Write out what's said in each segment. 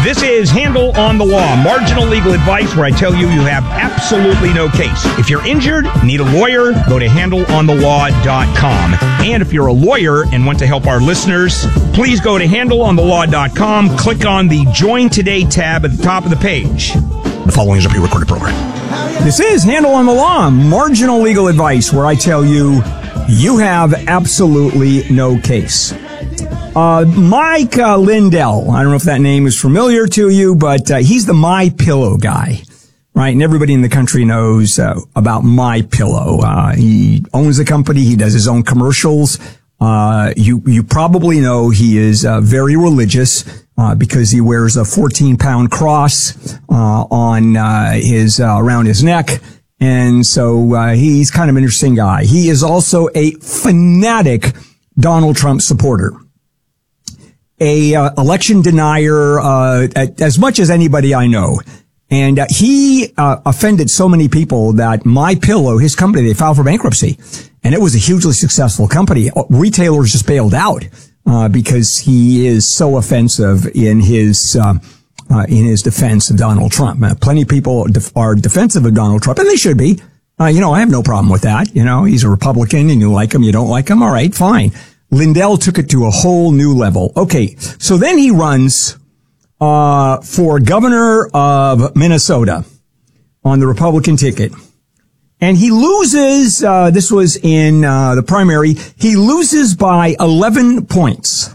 This is Handle on the Law, marginal legal advice where I tell you you have absolutely no case. If you're injured, need a lawyer, go to handleonthelaw.com. And if you're a lawyer and want to help our listeners, please go to handleonthelaw.com, click on the Join Today tab at the top of the page. The following is a pre-recorded program. This is Handle on the Law, marginal legal advice where I tell you you have absolutely no case. Mike Lindell, I don't know if that name is familiar to you, but he's the MyPillow guy, right? And everybody in the country knows about MyPillow. He owns a company. He does his own commercials. You probably know he is very religious because he wears a 14-pound cross on his around his neck. And so he's kind of an interesting guy. He is also a fanatic Donald Trump supporter. A election denier as much as anybody I know. And he offended so many people that MyPillow, his company, they filed for bankruptcy. And it was a hugely successful company. Retailers just bailed out because he is so offensive in his defense of Donald Trump. Plenty of people are defensive of Donald Trump, and they should be. I have no problem with that. He's a Republican, and you like him, you don't like him. All right, fine. Lindell took it to a whole new level. Okay, so then he runs for governor of Minnesota on the Republican ticket. And he loses, this was in the primary, he loses by 11 points.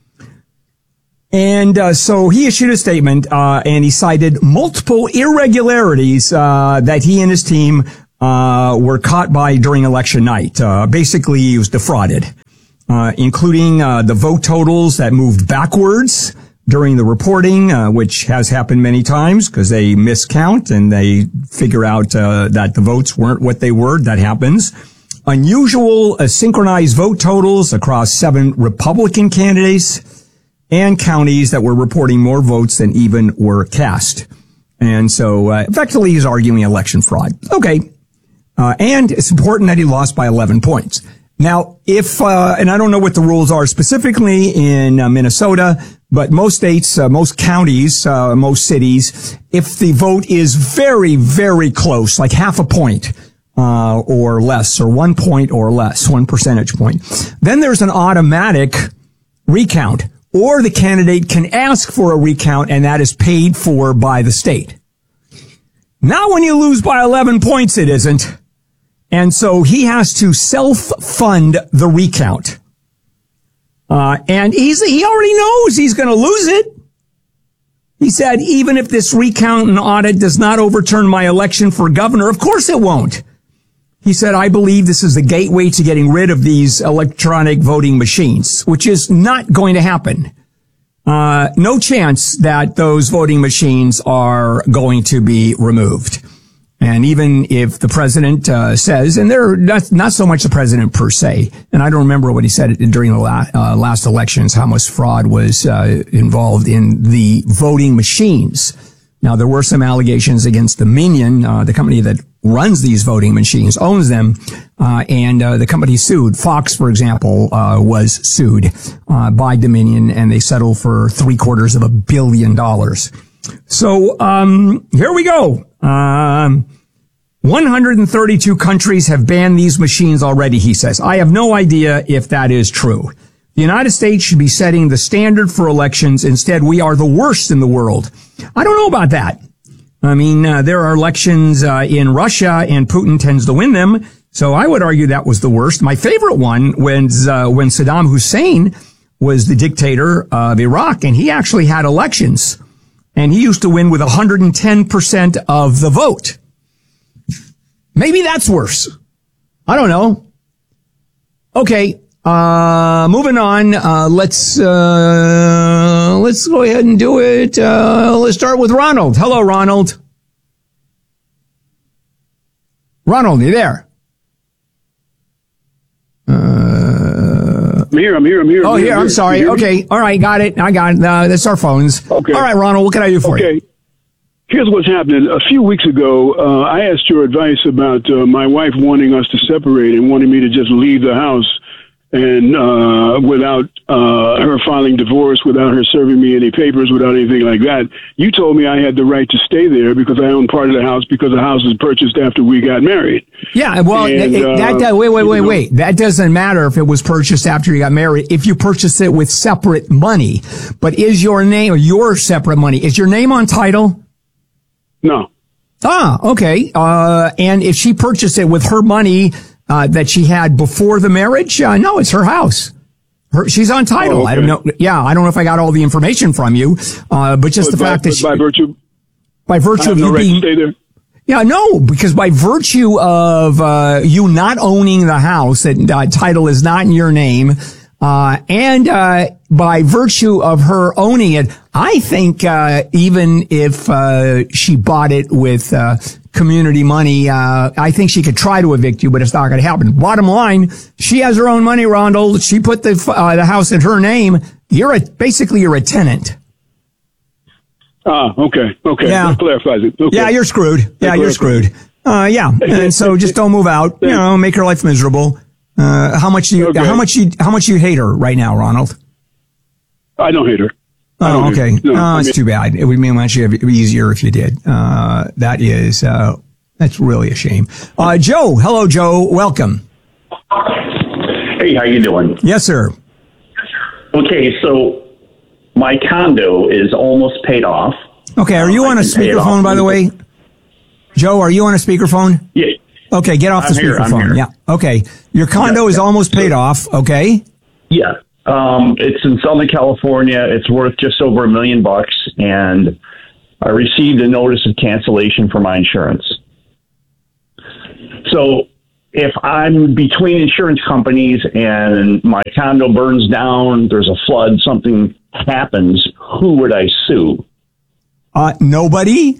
And so he issued a statement and he cited multiple irregularities that he and his team were caught by during election night. Basically, he was defrauded. Including the vote totals that moved backwards during the reporting, which has happened many times because they miscount and they figure out that the votes weren't what they were. That happens. Unusual synchronized vote totals across 7 Republican candidates and counties that were reporting more votes than even were cast. And so effectively he's arguing election fraud. Okay. And it's important that he lost by 11 points. Now, and I don't know what the rules are specifically in Minnesota, but most states, most counties, most cities, if the vote is very, very close, like half a point, or less, or 1 point or less, 1 percentage point, then there's an automatic recount, or the candidate can ask for a recount, and that is paid for by the state. Now, when you lose by 11 points, it isn't. And so he has to self-fund the recount. And he already knows he's going to lose it. He said, even if this recount and audit does not overturn my election for governor, of course it won't. He said, I believe this is the gateway to getting rid of these electronic voting machines, which is not going to happen. No chance that those voting machines are going to be removed. And even if the president says, and they're not so much the president per se, and I don't remember what he said during the last elections, how much fraud was involved in the voting machines. Now, there were some allegations against Dominion, the company that runs these voting machines, owns them, and the company sued. Fox, for example, was sued by Dominion, and they settled for $750 million. So here we go. 132 countries have banned these machines already, he says. I have no idea if that is true. The United States should be setting the standard for elections. Instead, we are the worst in the world. I don't know about that. I mean, there are elections in Russia, and Putin tends to win them. So I would argue that was the worst. My favorite one was when Saddam Hussein was the dictator of Iraq, and he actually had elections. And he used to win with 110% of the vote. Maybe that's worse. I don't know. Okay, moving on. Let's go ahead and do it. Let's start with Ronald. Hello, Ronald. Ronald, you there? I'm here. Oh, here. I'm sorry. Okay. All right. Got it. I got it. That's our phones. Okay. All right, Ronald. What can I do for you? Okay. Here's what's happening. A few weeks ago, I asked your advice about my wife wanting us to separate and wanting me to just leave the house and without her filing divorce, without her serving me any papers, without anything like that. You told me I had the right to stay there because I own part of the house because the house was purchased after we got married. Yeah, well, wait. That doesn't matter if it was purchased after you got married, if you purchased it with separate money. But is your name, or your separate money, is your name on title? No. Ah, okay. And if she purchased it with her money that she had before the marriage, no, it's her house. She's on title. Oh, okay. I don't know. Yeah, I don't know if I got all the information from you, but just the fact that by virtue of you being, stay there. Yeah, no, because by virtue of you not owning the house, that title is not in your name, and by virtue of her owning it, I think even if she bought it with community money, I think she could try to evict you, but it's not going to happen. Bottom line, she has her own money, Rondell. She put the house in her name. Basically you're a tenant. Ah, okay. Yeah. That clarifies it. Okay. Yeah, you're screwed. Yeah, you're screwed. Yeah. And so just don't move out. You know, make her life miserable. How much do you hate her right now, Ronald? I don't hate her. Oh, okay. No, it's too bad. It would be much easier if you did. That's really a shame. Joe. Hello, Joe. Welcome. Hey, how you doing? Yes, sir. Okay, so my condo is almost paid off. Okay, are you on a speakerphone, by the way? Joe, are you on a speakerphone? Yeah. Okay, get off the speakerphone. Yeah. Okay. Your condo is almost paid off. Okay. Yeah. It's in Southern California. It's worth just over $1 million, and I received a notice of cancellation for my insurance. So if I'm between insurance companies and my condo burns down, there's a flood, something happens, who would I sue? Nobody.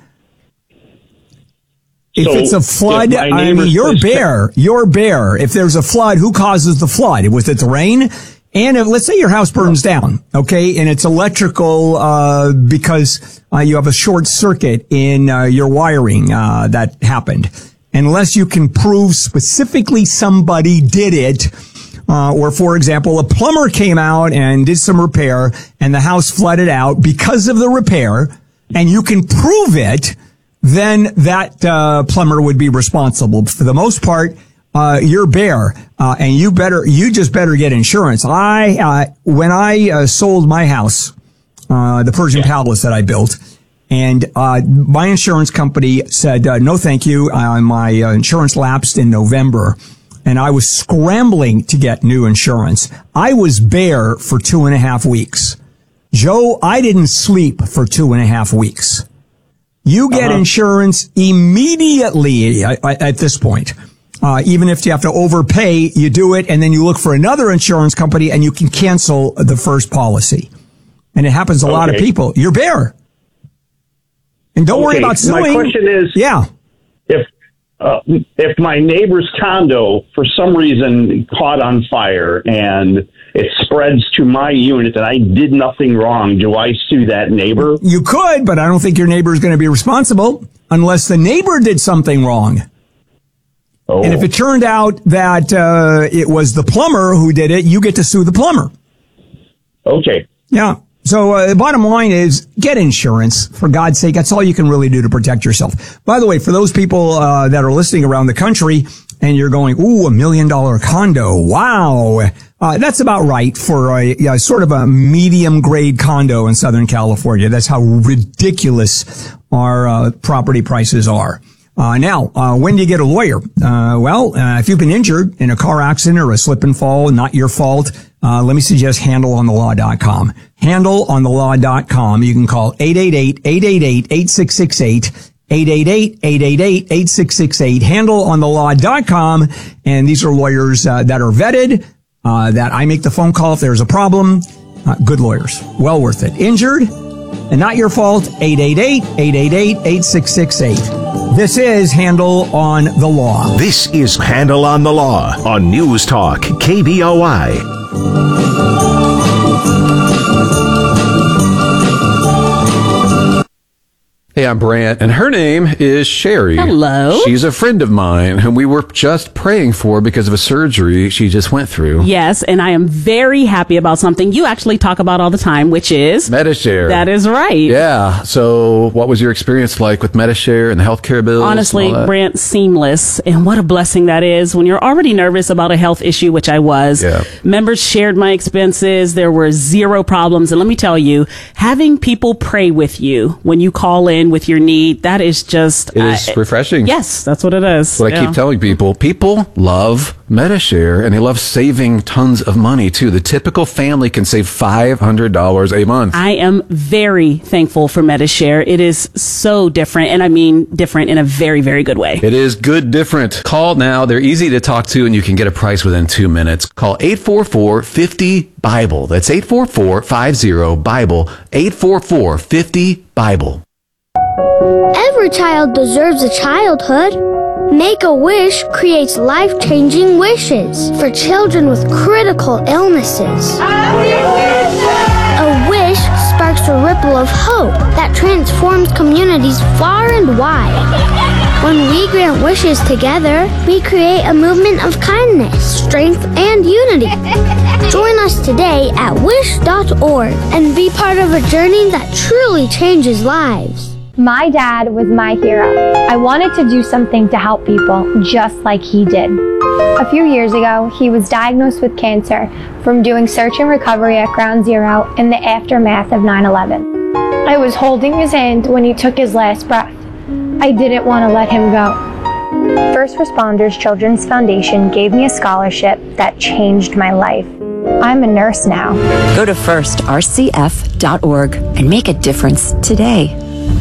If it's a flood, I mean, you're bare. If there's a flood, who causes the flood? Was it the rain? And let's say your house burns down, okay, and it's electrical because you have a short circuit in your wiring that happened. Unless you can prove specifically somebody did it, or for example, a plumber came out and did some repair and the house flooded out because of the repair, and you can prove it, then that plumber would be responsible. For the most part, you're bare, and you just better get insurance. When I sold my house, the Persian Palace that I built, and my insurance company said, no, thank you. My insurance lapsed in November, and I was scrambling to get new insurance. I was bare for 2.5 weeks. Joe, I didn't sleep for 2.5 weeks. You get insurance immediately at this point. Even if you have to overpay, you do it, and then you look for another insurance company, and you can cancel the first policy. And it happens to a lot of people. You're bare. And don't worry about suing. My question is, if my neighbor's condo, for some reason, caught on fire, and it spreads to my unit and I did nothing wrong, do I sue that neighbor? You could, but I don't think your neighbor is going to be responsible unless the neighbor did something wrong. Oh. And if it turned out that it was the plumber who did it, you get to sue the plumber. Okay. Yeah. So the bottom line is get insurance, for God's sake. That's all you can really do to protect yourself. By the way, for those people that are listening around the country and you're going, ooh, $1 million condo. Wow. That's about right for a sort of a medium grade condo in Southern California. That's how ridiculous our property prices are. Now, when do you get a lawyer? If you've been injured in a car accident or a slip and fall, not your fault, let me suggest handleonthelaw.com. Handleonthelaw.com. You can call 888-888-8668. 888-888-8668. Handleonthelaw.com. And these are lawyers that are vetted, that I make the phone call if there's a problem. Good lawyers. Well worth it. Injured and not your fault. 888-888-8668. This is Handle on the Law. This is Handle on the Law on News Talk KBOI. Hey, I'm Brant, and her name is Sherry. Hello. She's a friend of mine whom we were just praying for because of a surgery she just went through. Yes, and I am very happy about something you actually talk about all the time, which is Medi-Share. That is right. Yeah. So what was your experience like with Medi-Share and the healthcare bills? Honestly, Brant, seamless. And what a blessing that is when you're already nervous about a health issue, which I was. Yeah. Members shared my expenses. There were zero problems. And let me tell you, having people pray with you when you call in with your need, that is just... It is refreshing. Yes, that's what it is. What I keep telling people. People love Medi-Share, and they love saving tons of money, too. The typical family can save $500 a month. I am very thankful for Medi-Share. It is so different, and I mean different in a very, very good way. It is good different. Call now. They're easy to talk to, and you can get a price within 2 minutes. Call 844-50-BIBLE. That's 844-50-BIBLE. 844-50-BIBLE. Every child deserves a childhood. Make-A-Wish creates life-changing wishes for children with critical illnesses. A wish sparks a ripple of hope that transforms communities far and wide. When we grant wishes together, we create a movement of kindness, strength, and unity. Join us today at wish.org and be part of a journey that truly changes lives. My dad was my hero. I wanted to do something to help people just like he did. A few years ago, he was diagnosed with cancer from doing search and recovery at Ground Zero in the aftermath of 9/11. I was holding his hand when he took his last breath. I didn't want to let him go. First Responders Children's Foundation gave me a scholarship that changed my life. I'm a nurse now. Go to firstrcf.org and make a difference today.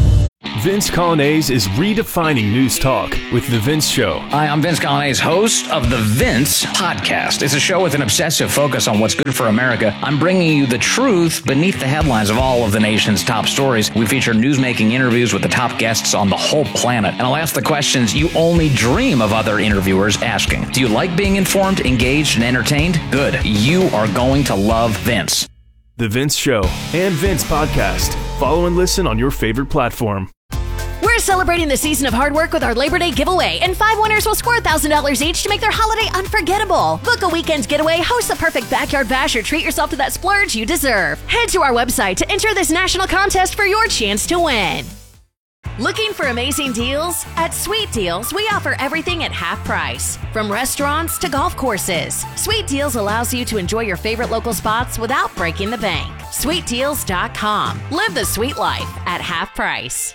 Vince Coglianese is redefining news talk with The Vince Show. Hi, I'm Vince Coglianese, host of The Vince Podcast. It's a show with an obsessive focus on what's good for America. I'm bringing you the truth beneath the headlines of all of the nation's top stories. We feature news-making interviews with the top guests on the whole planet. And I'll ask the questions you only dream of other interviewers asking. Do you like being informed, engaged, and entertained? Good. You are going to love Vince. The Vince Show and Vince Podcast. Follow and listen on your favorite platform. We're celebrating the season of hard work with our Labor Day giveaway, and 5 winners will score $1,000 each to make their holiday unforgettable. Book a weekend's getaway, host the perfect backyard bash, or treat yourself to that splurge you deserve. Head to our website to enter this national contest for your chance to win. Looking for amazing deals? At Sweet Deals, we offer everything at half price. From restaurants to golf courses, Sweet Deals allows you to enjoy your favorite local spots without breaking the bank. SweetDeals.com. Live the sweet life at half price.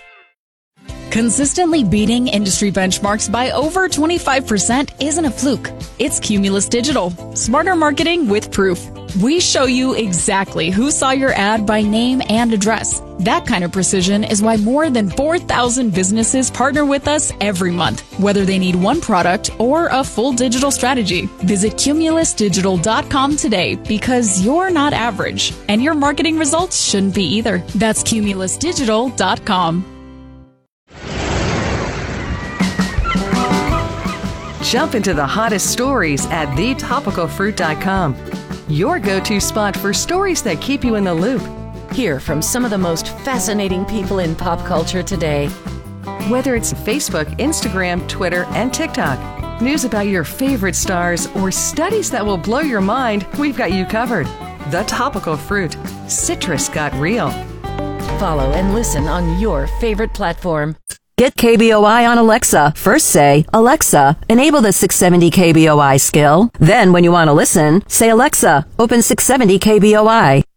Consistently beating industry benchmarks by over 25% isn't a fluke. It's Cumulus Digital. Smarter marketing with proof. We show you exactly who saw your ad by name and address. That kind of precision is why more than 4,000 businesses partner with us every month, whether they need one product or a full digital strategy. Visit cumulusdigital.com today because you're not average, and your marketing results shouldn't be either. That's cumulusdigital.com. Jump into the hottest stories at thetopicalfruit.com. Your go-to spot for stories that keep you in the loop. Hear from some of the most fascinating people in pop culture today. Whether it's Facebook, Instagram, Twitter, and TikTok, news about your favorite stars, or studies that will blow your mind, we've got you covered. The Topical Fruit. Citrus got real. Follow and listen on your favorite platform. Get KBOI on Alexa. First say, Alexa, enable the 670 KBOI skill. Then when you want to listen, say, Alexa, open 670 KBOI.